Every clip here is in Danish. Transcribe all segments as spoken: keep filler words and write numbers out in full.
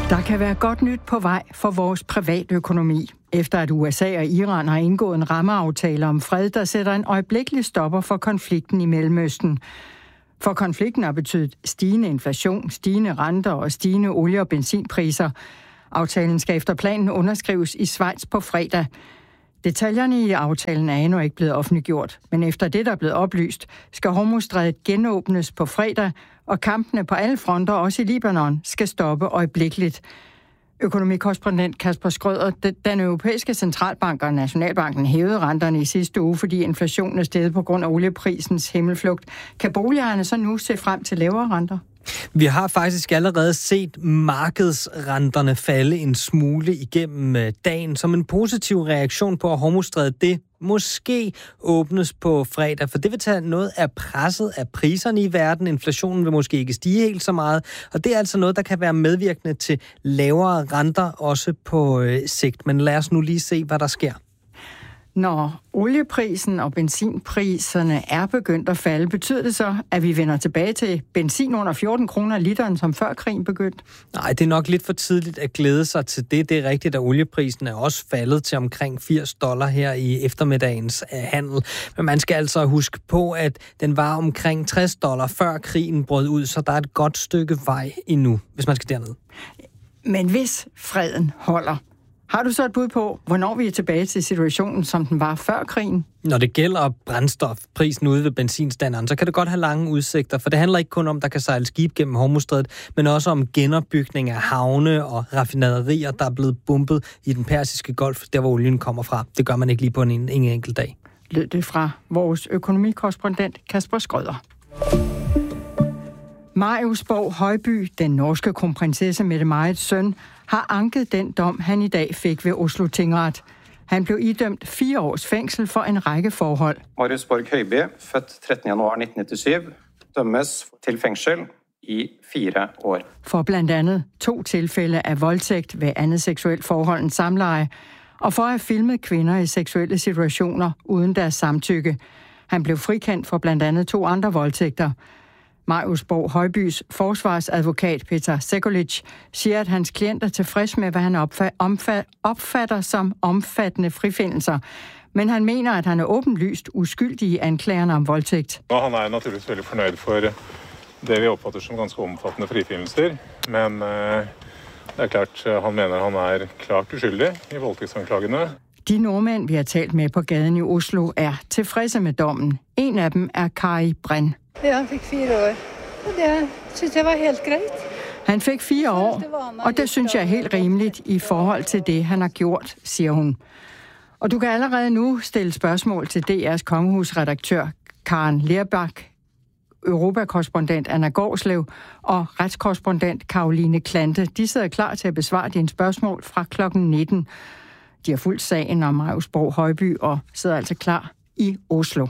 Der kan være godt nyt på vej for vores privatøkonomi. Efter at U S A og Iran har indgået en rammeaftale om fred, der sætter en øjeblikkelig stopper for konflikten i Mellemøsten. For konflikten har betydet stigende inflation, stigende renter og stigende olie- og benzinpriser. Aftalen skal efter planen underskrives i Schweiz på fredag. Detaljerne i aftalen er endnu ikke blevet offentliggjort, men efter det, der er blevet oplyst, skal Hormuzstrædet genåbnes på fredag, og kampene på alle fronter, også i Libanon, skal stoppe øjeblikkeligt. Økonomikorrespondent Kasper Skrøder, den europæiske centralbank og Nationalbanken hævede renterne i sidste uge, fordi inflationen er steget på grund af olieprisens himmelflugt. Kan boligejerne så nu se frem til lavere renter? Vi har faktisk allerede set markedsrenterne falde en smule igennem dagen som en positiv reaktion på, at Hormuzstrædet det måske åbnes på fredag, for det vil tage noget af presset af priserne i verden. Inflationen vil måske ikke stige helt så meget, og det er altså noget, der kan være medvirkende til lavere renter også på øh, sigt. Men lad os nu lige se, hvad der sker. Når olieprisen og benzinpriserne er begyndt at falde, betyder det så, at vi vender tilbage til benzin under fjorten kroner literen, som før krigen begyndte? Nej, det er nok lidt for tidligt at glæde sig til det. Det er rigtigt, at olieprisen er også faldet til omkring firs dollar her i eftermiddagens handel. Men man skal altså huske på, at den var omkring tres dollar før krigen brød ud, så der er et godt stykke vej endnu, hvis man skal derned. Men hvis freden holder, har du så et bud på, hvornår vi er tilbage til situationen, som den var før krigen? Når det gælder brændstofprisen ude ved benzinstanderen, så kan det godt have lange udsigter, for det handler ikke kun om, der kan sejle skib gennem Hormuzstrædet, men også om genopbygning af havne og raffinaderier, der er blevet bumpet i den persiske golf, der hvor olien kommer fra. Det gør man ikke lige på en, en enkelt dag. Lød det fra vores økonomikorrespondent Kasper Skrøder. Marius Borg Højby, den norske kronprinsesse Mette-Marits søn, har anket den dom, han i dag fik ved Oslo Tingret. Han blev idømt fire års fængsel for en række forhold. Marius Borg Højby, født trettende januar nitten syv, dømmes til fængsel i fire år. For blandt andet to tilfælde af voldtægt ved andet seksuelt forhold end samleje, og for at have filmet kvinder i seksuelle situationer uden deres samtykke. Han blev frikendt for blandt andet to andre voldtægter. Marius Borg Højbys forsvarsadvokat Peter Sekulic siger, at hans klient er tilfreds med, hvad han opfatter som omfattende frifindelser. Men han mener, at han er åbenlyst uskyldig i anklagerne om voldtægt. Han er naturligvis veldig fornøyd for det, vi opfatter som ganske omfattende frifindelser. Men det er klart, han mener, han er klart uskyldig i voldtægtsanklagene. De nordmænd, vi har talt med på gaden i Oslo, er tilfredse med dommen. En af dem er Kari Brenn. Ja, han fik fire år, og det synes jeg var helt greit. Han fik fire år, og det synes jeg er helt rimeligt i forhold til det, han har gjort, siger hun. Og du kan allerede nu stille spørgsmål til D R's kongehusredaktør Karen Lerbach, europakorrespondent Anna Gårdslev og retskorrespondent Karoline Klante. De sidder klar til at besvare dine spørgsmål fra klokken nitten. De har fulgt sagen om Marius Borg Højby og sidder altså klar i Oslo.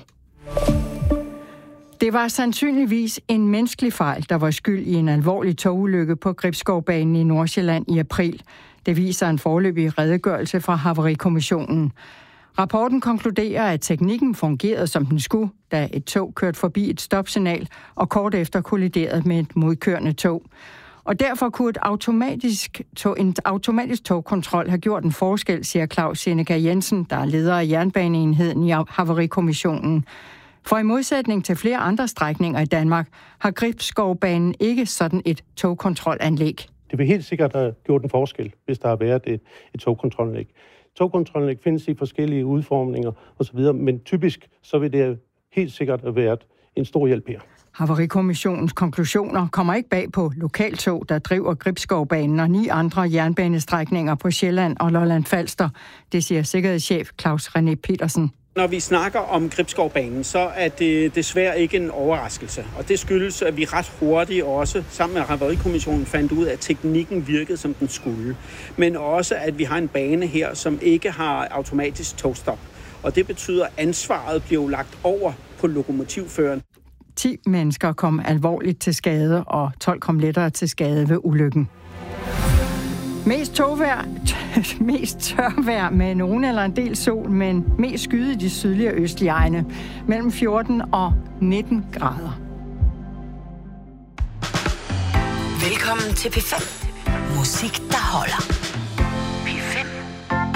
Det var sandsynligvis en menneskelig fejl, der var skyld i en alvorlig togulykke på Gribskovbanen i Nordsjælland i april. Det viser en foreløbig redegørelse fra Havarikommissionen. Rapporten konkluderer, at teknikken fungerede som den skulle, da et tog kørte forbi et stopsignal og kort efter kolliderede med et modkørende tog. Og derfor kunne et automatisk tog, en automatisk togkontrol have gjort en forskel, siger Claus Seneca Jensen, der er leder af jernbaneenheden i Havarikommissionen. For i modsætning til flere andre strækninger i Danmark, har Gribskovbanen ikke sådan et togkontrolanlæg. Det vil helt sikkert have gjort en forskel, hvis der har været et, et togkontrolanlæg. Togkontrolanlæg findes i forskellige udformninger osv., men typisk så vil det helt sikkert have været en stor hjælp her. Havarikommissionens konklusioner kommer ikke bag på lokaltog, der driver Gribskovbanen og ni andre jernbanestrækninger på Sjælland og Lolland Falster. Det siger sikkerhedschef Claus René Petersen. Når vi snakker om Gribskovbanen, så er det desværre ikke en overraskelse. Og det skyldes, at vi ret hurtigt også, sammen med Havarikommissionen, fandt ud af, at teknikken virkede, som den skulle. Men også, at vi har en bane her, som ikke har automatisk togstop. Og det betyder, at ansvaret bliver lagt over på lokomotivføreren. ti mennesker kom alvorligt til skade, og tolv kom lettere til skade ved ulykken. Mest togvejr, t- mest tørvejr med nogen eller en del sol, men mest skyde i de sydlige og østlige egne. Mellem fjorten og nitten grader. Velkommen til P fem. Musik, der holder.